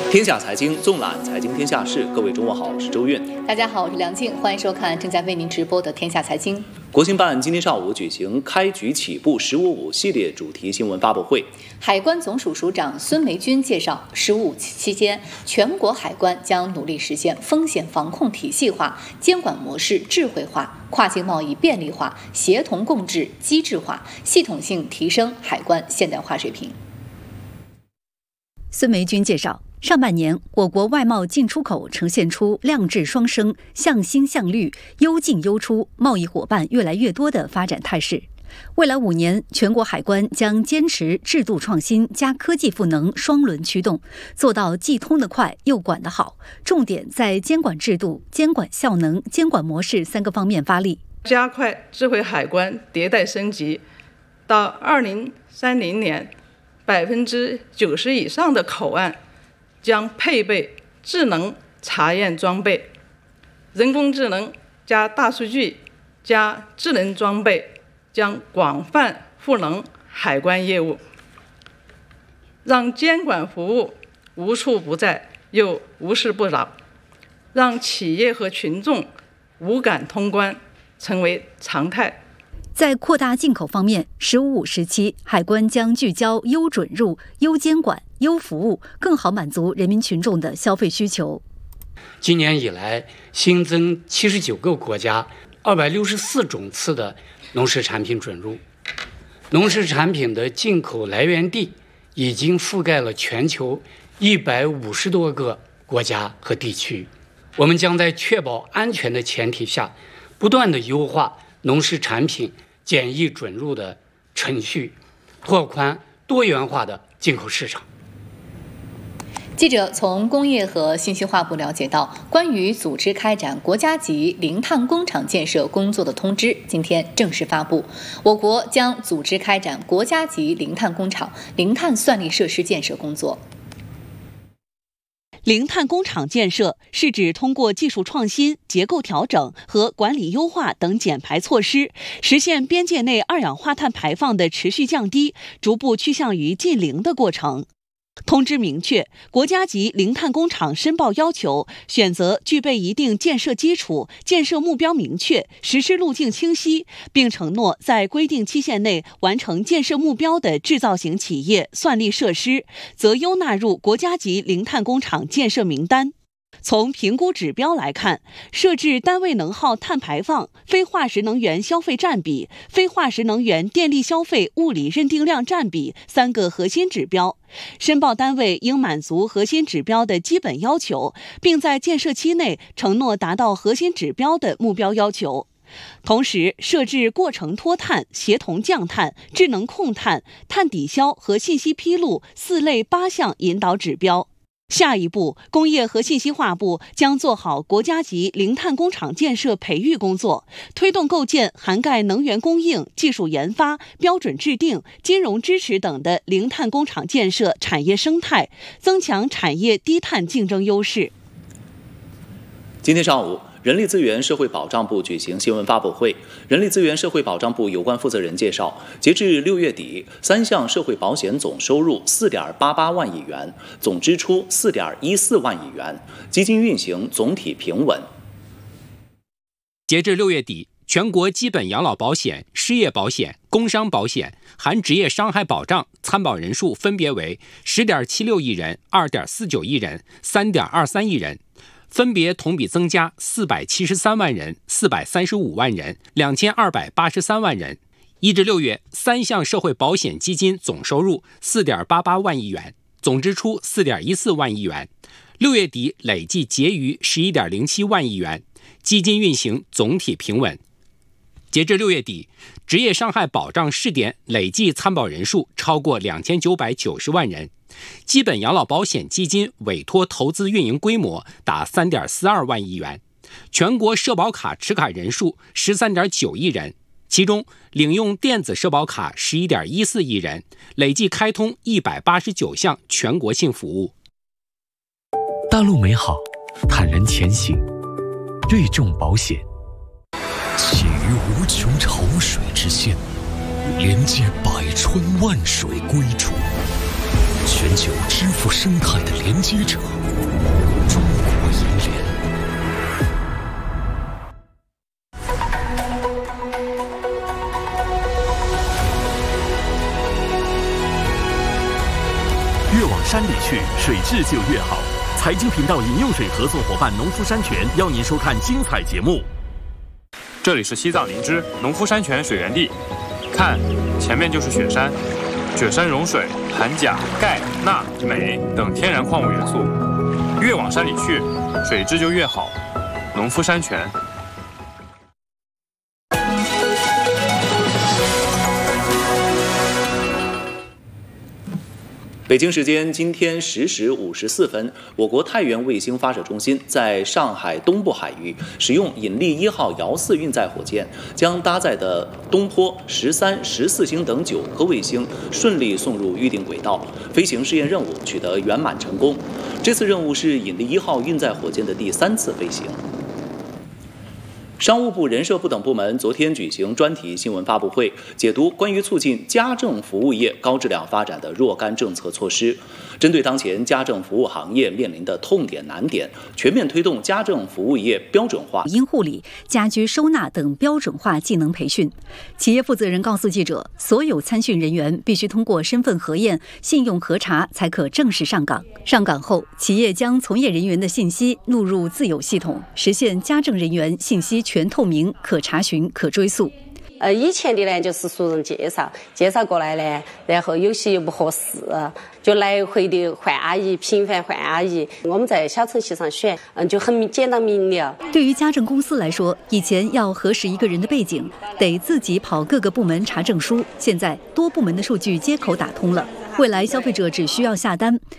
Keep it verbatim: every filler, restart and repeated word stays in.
天下财经纵览财经天下事，各位中午好，我是周韵。 大家好，我是梁静，欢迎收看正在为您直播的天下财经。 国新办今天上午举行开局起步十五五系列主题新闻发布会， 海关总署署长孙维军介绍，十五五期间，全国海关将努力实现风险防控体系化、监管模式智慧化、跨境贸易便利化、协同共治机制化，系统性提升海关现代化水平。 孙维军介绍，上半年我国外贸进出口呈现出量质双升、向新向绿、优进优出、贸易伙伴越来越多的发展态势。未来五年，全国海关将坚持制度创新加科技赋能双轮驱动，做到既通得快又管得好，重点在监管制度、监管效能、监管模式三个方面发力， 加快智慧海关迭代升级，到二零三零年，百分之九十以上的口岸将配备智能查验装备，人工智能加大数据加智能装备将广泛赋能海关业务，让监管服务无处不在又无事不扰，让企业和群众无感通关成为常态。 在扩大进口方面，十五五时期，海关将聚焦优准入、优监管、优服务，更好满足人民群众的消费需求。 今年以来，新增七十九个国家、二百六十四种次的农事产品准入，农事产品的进口来源地已经覆盖了全球一百五十多个国家和地区。我们将在确保安全的前提下，不断地优化农事产品检疫准入的程序，拓宽多元化的进口市场。 记者从工业和信息化部了解到，关于组织开展国家级零碳工厂建设工作的通知今天正式发布。我国将组织开展国家级零碳工厂、零碳算力设施建设工作。 零碳工厂建设是指通过技术创新、结构调整和管理优化等减排措施，实现边界内二氧化碳排放的持续降低，逐步趋向于近零的过程。通知明确，国家级零碳工厂申报要求选择具备一定建设基础、建设目标明确、实施路径清晰，并承诺在规定期限内完成建设目标的制造型企业算力设施，则优纳入国家级零碳工厂建设名单。从评估指标来看，设置单位能耗碳排放、非化石能源消费占比、非化石能源电力消费物理认定量占比三个核心指标。申报单位应满足核心指标的基本要求，并在建设期内承诺达到核心指标的目标要求。同时，设置过程脱碳、协同降碳、智能控碳、碳抵消和信息披露四类八项引导指标。下一步，工业和信息化部将做好国家级零碳工厂建设培育工作，推动构建涵盖能源供应、技术研发、标准制定、金融支持等的零碳工厂建设产业生态，增强产业低碳竞争优势。 今天上午，人力资源社会保障部举行新闻发布会，人力资源社会保障部有关负责人介绍，截至六月底，三项社会保险总收入四点八八万亿元，总支出四点一四万亿元，基金运行总体平稳。 截至六月底，全国基本养老保险、失业保险、工伤保险含职业伤害保障参保人数分别为十点七六亿人、二点四九亿人、三点二三亿人。分别同比增加四百七十三万人、四百三十五万人、两千二百八十三万人。一至六月，三项社会保险基金总收入四点八八万亿元，总支出四点一四万亿元。六月底累计结余十一点零七万亿元，基金运行总体平稳。截至六月底，职业伤害保障试点累计参保人数超过两千九百九十万人。基本养老保险基金委托投资运营规模达 三点四二万亿元，全国社保卡持卡人数 十三点九亿人，其中领用电子社保卡 十一点一四亿人，累计开通一百八十九项全国性服务。 大陆美好，坦然前行。瑞众保险起于无穷潮水之县，连接百川万水归处。 全球支付生态的连接者，中国银联。 越往山里去，水质就越好。财经频道饮用水合作伙伴农夫山泉邀您收看精彩节目。 这里是西藏林芝农夫山泉水源地，看，前面就是雪山。雪山融水含钾、钙、钠、镁等天然矿物元素，越往山里去，水质就越好。农夫山泉。 北京时间今天十时五十四分，我国太原卫星发射中心在上海东部海域使用引力一号遥四运载火箭，将搭载的东坡、十三、十四星等九颗卫星顺利送入预定轨道，飞行试验任务取得圆满成功。这次任务是引力一号运载火箭的第三次飞行。商务部、人社部等部门昨天举行专题新闻发布会，解读关于促进家政服务业高质量发展的若干政策措施。针对当前家政服务行业面临的痛点难点，全面推动家政服务业标准化、 婴护理、家居收纳等标准化技能培训。企业负责人告诉记者，所有参训人员必须通过身份核验、信用核查才可正式上岗。上岗后，企业将从业人员的信息录入自有系统，实现家政人员信息全透明、可查询、可追溯。 呃，以前的呢就是熟人介绍，介绍过来呢，然后有些又不合适，就来回的换阿姨，频繁换阿姨。我们在小程序上选，嗯，就很简单明了。 对于家政公司来说，以前要核实一个人的背景，得自己跑各个部门查证书，现在多部门的数据接口打通了。未来消费者只需要下单，